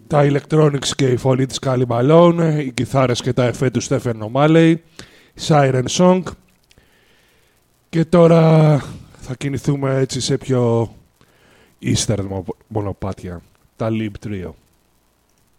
τα electronics και η φωνή της Kylie Malone, οι κιθάρες και τα εφέ του Stephen O'Malley, Siren Song. Και τώρα θα κινηθούμε έτσι σε πιο eastern μονοπάτια, τα Lib Trio.